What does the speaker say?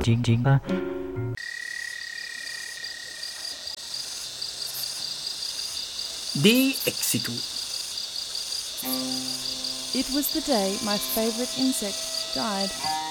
De exitu. It was the day my favorite insect died.